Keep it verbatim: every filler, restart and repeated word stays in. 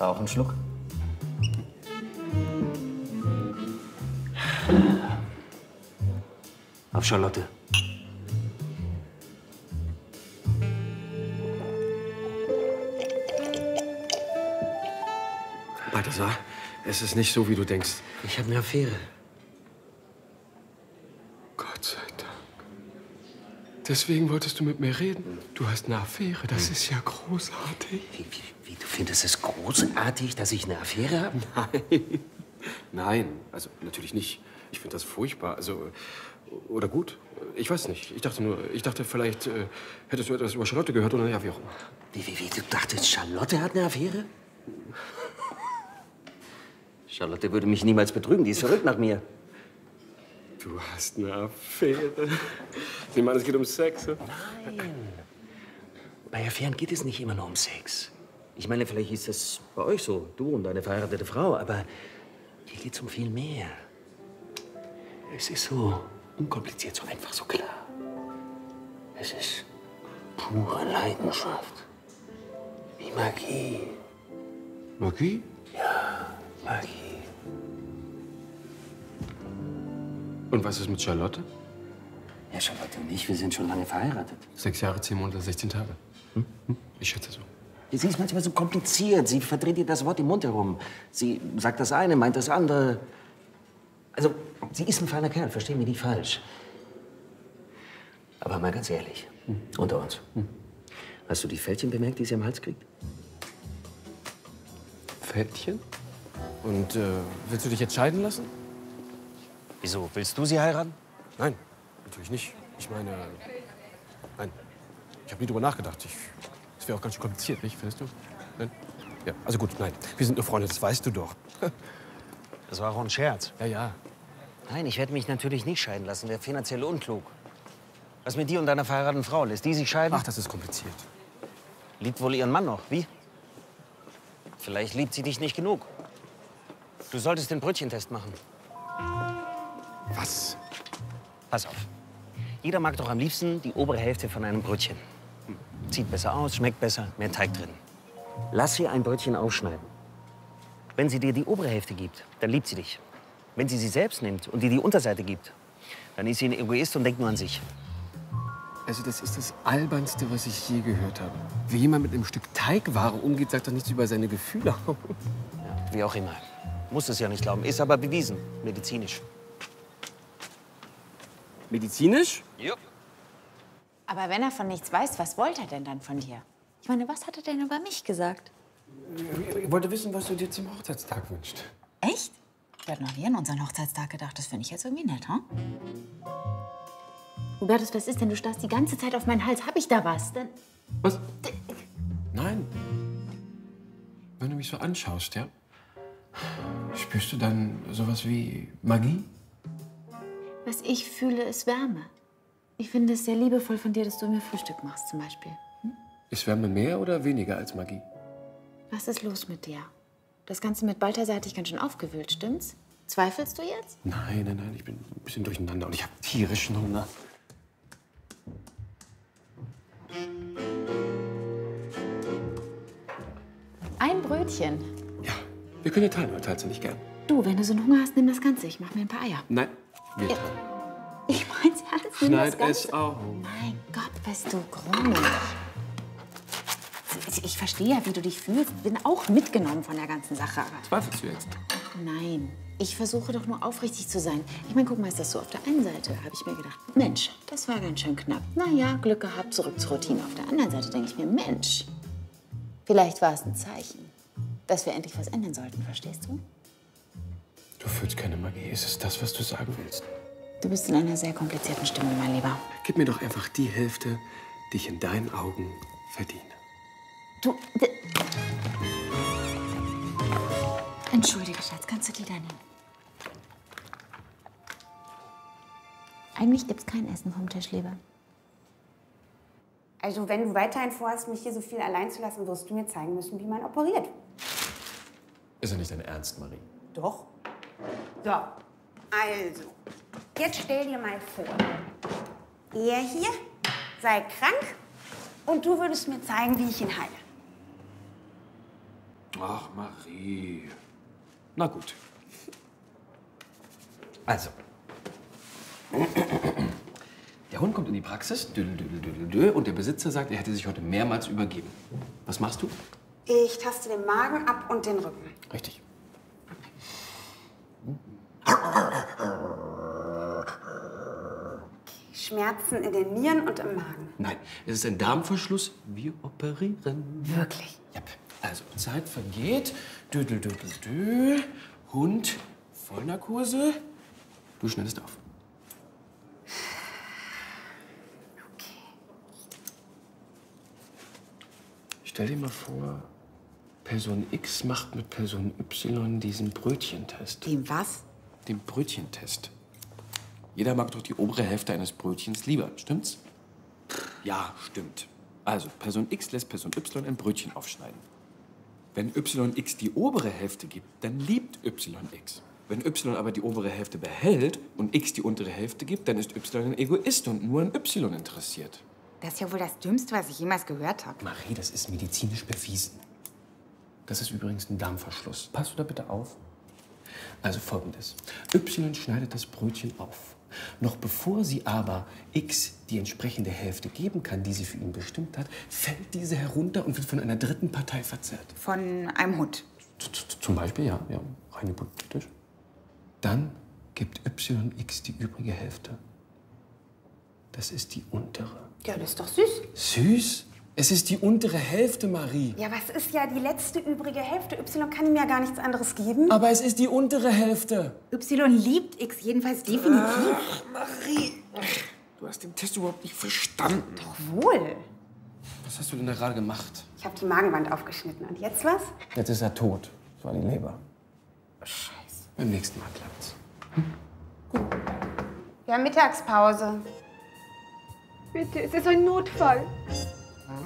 Da auch einen Schluck? Auf Charlotte. Balthasar, es ist nicht so, wie du denkst. Ich habe eine Affäre. Gott sei Dank. Deswegen wolltest du mit mir reden? Du hast eine Affäre, das ist ja großartig. Wie, wie, wie, du findest es großartig, dass ich eine Affäre habe? Nein. Nein, also natürlich nicht. Ich finde das furchtbar. Also, oder gut. Ich weiß nicht. Ich dachte nur, ich dachte, vielleicht äh, hättest du etwas über Charlotte gehört oder ja, wie auch immer. Wie, wie, wie, du dachtest, Charlotte hat eine Affäre? Charlotte würde mich niemals betrügen, die ist verrückt nach mir. Du hast eine Affäre. Ich meine, es geht um Sex. Oder? Nein. Bei Affären geht es nicht immer nur um Sex. Ich meine, vielleicht ist das bei euch so, du und deine verheiratete Frau, aber hier geht es um viel mehr. Es ist so unkompliziert, so einfach, so klar. Es ist pure Leidenschaft. Wie Magie. Magie? Ja, Magie. Und was ist mit Charlotte? Ja, Charlotte und ich, wir sind schon lange verheiratet. Sechs Jahre, zehn Monate, sechzehn Tage. Hm? Hm? Ich schätze so. Sie ist manchmal so kompliziert. Sie verdreht ihr das Wort im Mund herum. Sie sagt das eine, meint das andere. Also, sie ist ein feiner Kerl, versteh mich nicht falsch. Aber mal ganz ehrlich, hm. unter uns. Hm. Hast du die Fältchen bemerkt, die sie am Hals kriegt? Fältchen? Und äh, willst du dich jetzt scheiden lassen? Wieso? Willst du sie heiraten? Nein, natürlich nicht. Ich meine, nein. Ich habe nie drüber nachgedacht. Ich, das wäre auch ganz schön kompliziert, nicht? Findest du? Nein? Ja, also gut, nein. Wir sind nur Freunde, das weißt du doch. Das war auch ein Scherz. Ja, ja. Nein, ich werde mich natürlich nicht scheiden lassen. Wäre finanziell unklug. Was mit dir und deiner verheirateten Frau? Lässt die sich scheiden? Ach, das ist kompliziert. Liebt wohl ihren Mann noch. Wie? Vielleicht liebt sie dich nicht genug. Du solltest den Brötchentest machen. Was? Pass auf. Jeder mag doch am liebsten die obere Hälfte von einem Brötchen. Sieht besser aus, schmeckt besser, mehr Teig drin. Lass sie ein Brötchen aufschneiden. Wenn sie dir die obere Hälfte gibt, dann liebt sie dich. Wenn sie sie selbst nimmt und dir die Unterseite gibt, dann ist sie ein Egoist und denkt nur an sich. Also das ist das Albernste, was ich je gehört habe. Wie jemand mit einem Stück Teigware umgeht, sagt doch nichts über seine Gefühle. Ja, wie auch immer. Muss es ja nicht glauben, ist aber bewiesen, medizinisch. Medizinisch? Ja. Aber wenn er von nichts weiß, was wollte er denn dann von dir? Ich meine, was hat er denn über mich gesagt? Ich wollte wissen, was du dir zum Hochzeitstag wünschst. Echt? Ich habe noch nie an unseren Hochzeitstag gedacht. Das finde ich jetzt irgendwie nett, hm? Hubertus, was ist denn? Du starrst die ganze Zeit auf meinen Hals. Hab ich da was? Dann Was? Nein. Wenn du mich so anschaust, ja? Spürst du dann sowas wie Magie? Was ich fühle, ist Wärme. Ich finde es sehr liebevoll von dir, dass du mir Frühstück machst, zum Beispiel. Hm? Ist Wärme mehr oder weniger als Magie? Was ist los mit dir? Das Ganze mit Balthasar hat dich ganz schön aufgewühlt, stimmt's? Zweifelst du jetzt? Nein, nein, nein, ich bin ein bisschen durcheinander und ich habe tierischen Hunger. Ein Brötchen. Ja, wir können ja teilen, oder teilst du nicht gern? Du, wenn du so einen Hunger hast, nimm das Ganze. Ich mach mir ein paar Eier. Nein, wir Ja. teilen. Ich mein's ernst, nimm das Schneid Ganze. es auf. Mein Gott, bist du komisch. Ich verstehe ja, wie du dich fühlst. Bin auch mitgenommen von der ganzen Sache. Aber Zweifelst du jetzt? nein, ich versuche doch nur aufrichtig zu sein. Ich meine, guck mal, ist das so auf der einen Seite, habe ich mir gedacht, Mensch, das war ganz schön knapp. Na ja, Glück gehabt, zurück zur Routine. Auf der anderen Seite denke ich mir, Mensch, vielleicht war es ein Zeichen, dass wir endlich was ändern sollten, verstehst du? Du fühlst keine Magie. Ist es das, was du sagen willst? Du bist in einer sehr komplizierten Stimmung, mein Lieber. Gib mir doch einfach die Hälfte, die ich in deinen Augen verdiene. Du... d- Entschuldige, Schatz, kannst du die da nehmen? Eigentlich gibt's kein Essen vom Tisch, Liebe. Also wenn du weiterhin vorhast, mich hier so viel allein zu lassen, wirst du mir zeigen müssen, wie man operiert. Ist ja nicht dein Ernst, Marie. Doch. So, also, jetzt stell dir mal vor, er hier sei krank und du würdest mir zeigen, wie ich ihn heile. Du Ach, Marie. Na gut. Also. Der Hund kommt in die Praxis, düdel, düdel, düdel, düdel, und der Besitzer sagt, er hätte sich heute mehrmals übergeben. Was machst du? Ich taste den Magen ab und den Rücken. Richtig. Schmerzen in den Nieren und im Magen. Nein, es ist ein Darmverschluss. Wir operieren. Wirklich? Ja. Also, Zeit vergeht. Düdel, düdel, düdel. Hund, Vollnarkose. Du schneidest auf. Stell dir mal vor, Person X macht mit Person Y diesen Brötchentest. Den was? Den Brötchentest. Jeder mag doch die obere Hälfte eines Brötchens lieber, stimmt's? Ja, stimmt. Also, Person X lässt Person Y ein Brötchen aufschneiden. Wenn Y X die obere Hälfte gibt, dann liebt Y X. Wenn Y aber die obere Hälfte behält und X die untere Hälfte gibt, dann ist Y ein Egoist und nur an Y interessiert. Das ist ja wohl das Dümmste, was ich jemals gehört habe. Marie, das ist medizinisch bewiesen. Das ist übrigens ein Darmverschluss. Passt du da bitte auf? Also folgendes. Y schneidet das Brötchen auf. Noch bevor sie aber X die entsprechende Hälfte geben kann, die sie für ihn bestimmt hat, fällt diese herunter und wird von einer dritten Partei verzehrt. Von einem Hund? Z- z- Zum Beispiel, ja, ja, rein hypothetisch. Dann gibt Y X die übrige Hälfte. Das ist die untere. Ja, das ist doch süß. Süß? Es ist die untere Hälfte, Marie. Ja, was ist ja die letzte übrige Hälfte? Y kann ihm ja gar nichts anderes geben. Aber es ist die untere Hälfte. Y liebt X jedenfalls definitiv. Ach, Marie. Du hast den Test überhaupt nicht verstanden. Doch wohl. Was hast du denn da gerade gemacht? Ich habe die Magenwand aufgeschnitten. Und jetzt was? Jetzt ist er tot. Das war die Leber. Scheiße. Beim nächsten Mal klappt's. Wir haben Mittagspause. Bitte, es ist ein Notfall.